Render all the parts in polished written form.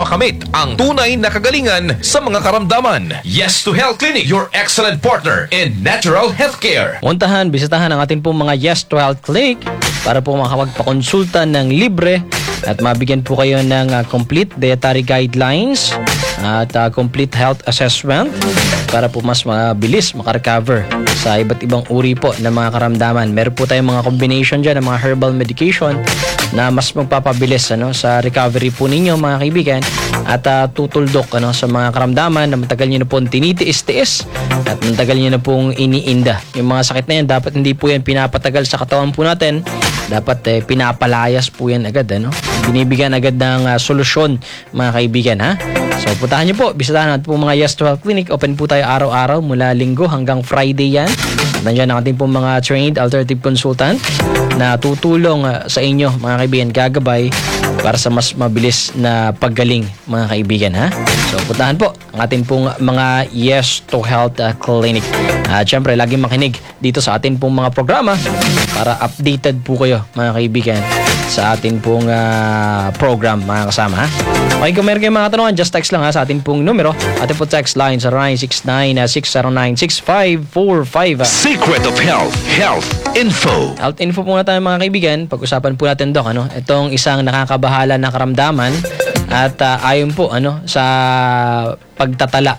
makamit ang tunay na kagalingan sa mga karamdaman. Yes to Health Clinic, your excellent partner in natural healthcare. Puntahan, bisitahan ang ating pong mga Yes to Health Clinic para po makapagpakonsulta ng libre at mabigyan po kayo ng complete dietary guidelines at complete health assessment para po mas mabilis makarecover sa iba't ibang uri po ng mga karamdaman. Meron po tayong mga combination dyan ng mga herbal medication na mas magpapabilis sa recovery po ninyo mga kaibigan at tutuldok sa mga karamdaman na matagal nyo na pong tinitiis-tiis at matagal nyo na pong iniinda. Yung mga sakit na yan, dapat hindi po yan pinapatagal sa katawan po natin. Dapat pinapalayas po yan agad. Binibigyan agad ng solusyon mga kaibigan. So puntahan nyo po, bisitahan natin po mga Yes to Health Clinic. Open po tayo araw-araw mula Linggo hanggang Friday yan. At nandiyan ang ating po mga trained alternative consultant na tutulong sa inyo mga kaibigan, gagabay para sa mas mabilis na paggaling mga kaibigan. So puntahan po ang ating pong mga Yes to Health Clinic. At syempre laging makinig dito sa ating pong mga programa para updated po kayo mga kaibigan sa ating pong program mga kasama. Okay, kung meron kayong mga tanungan, just text lang sa ating pong numero. Ating po text line sa 969-609-6545. Secret of Health, Health Info. Health info po na tayo mga kaibigan. Pag-usapan po natin, Doc, itong isang nakakabahala na karamdaman at ayon po sa pagtatala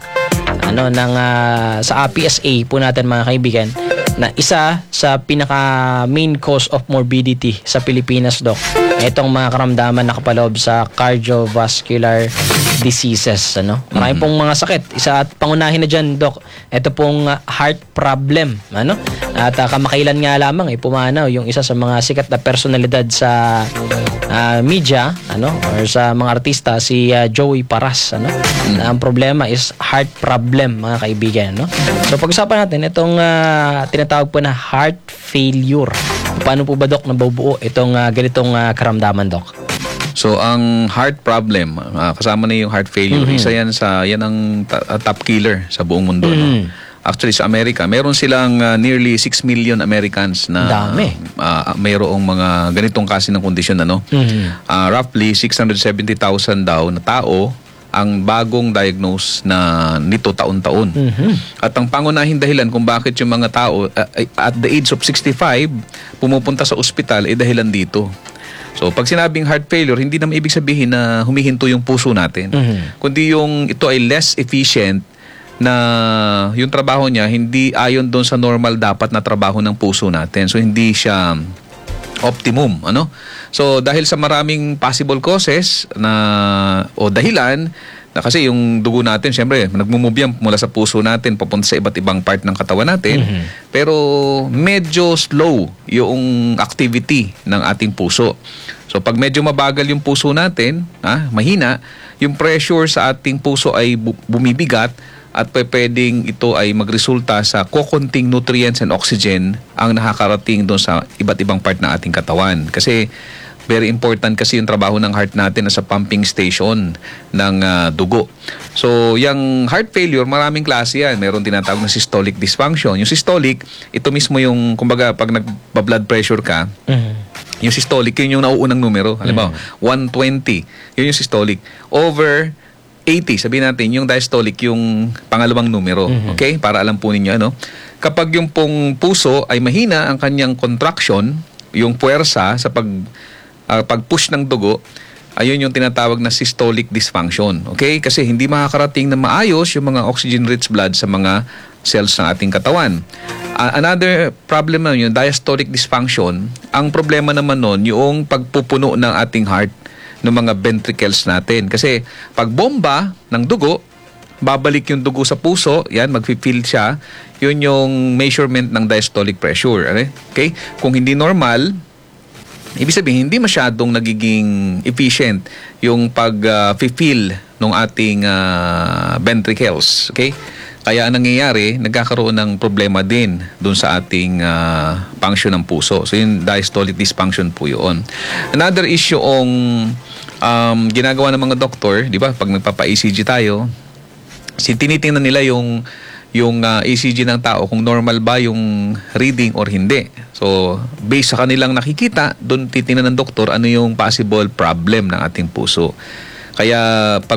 sa PSA po natin mga kaibigan na isa sa pinaka main cause of morbidity sa Pilipinas, Doc. Itong mga karamdaman na kapaloob sa cardiovascular diseases. Marami pong mga sakit. Isa at pangunahin na dyan, Doc, ito pong heart problem. At kamakailan nga lamang pumanaw yung isa sa mga sikat na personalidad sa media or sa mga artista, si Joey Paras. Ang problema is heart problem mga kaibigan. So pag-usapan natin itong tinatawag po na heart failure. Paano po ba, Doc, nabubuo itong ganitong karamdaman, Doc? So ang heart problem, kasama na yung heart failure, isa yan ang top killer sa buong mundo. Actually sa Amerika, meron silang nearly 6 million Americans na mayroong mga ganitong klase ng kondisyon. Roughly 670,000 daw na tao ang bagong diagnose na nito taon-taon. At ang pangunahing dahilan kung bakit yung mga tao at the age of 65 pumupunta sa ospital dahilan dito. So pag sinabing heart failure, hindi naman ibig sabihin na humihinto yung puso natin. Kundi ito ay less efficient na yung trabaho niya hindi ayon doon sa normal dapat na trabaho ng puso natin. So hindi siya optimum, So dahil sa maraming possible causes o dahilan na kasi yung dugo natin syempre nagmo-move yan mula sa puso natin papunta sa iba't ibang part ng katawan natin, pero medyo slow yung activity ng ating puso. So pag medyo mabagal yung puso natin, mahina, yung pressure sa ating puso ay bumibigat at pwedeng ito ay magresulta sa kokonting nutrients and oxygen ang nakakarating doon sa iba't ibang part ng ating katawan. Kasi very important kasi yung trabaho ng heart natin sa pumping station ng dugo. So, yung heart failure, maraming klase yan. Meron tinatawag na systolic dysfunction. Yung systolic, ito mismo yung, kumbaga, pag nagpa-blood pressure ka, yung systolic, yun yung nauunang numero. Halimbawa, 120. Yun yung systolic. Over 80, sabihin natin, yung diastolic, yung pangalawang numero. Okay? Para alam po ninyo, kapag yung pong puso ay mahina ang kanyang contraction, yung puwersa sa pag-push ng dugo, ayun yung tinatawag na systolic dysfunction. Okay? Kasi hindi makakarating na maayos yung mga oxygen-rich blood sa mga cells ng ating katawan. Another problem na yung diastolic dysfunction, ang problema naman nun, yung pagpupuno ng ating heart ng mga ventricles natin. Kasi pag bomba ng dugo, babalik yung dugo sa puso, yan, mag-fill siya, yun yung measurement ng diastolic pressure. Okay? Kung hindi normal, ibig sabihin, hindi masyadong nagiging efficient yung pag-fill ng ating ventricles. Okay? Kaya ang nangyayari, nagkakaroon ng problema din dun sa ating function ng puso. So, yung diastolic dysfunction po yun. Another issue ginagawa ng mga doktor, di ba? Pag nagpapa-ECG tayo, tinitingnan nila yung ECG ng tao kung normal ba yung reading or hindi. So, based sa kanilang nakikita, doon titingnan ng doktor ano yung possible problem ng ating puso. Kaya, pag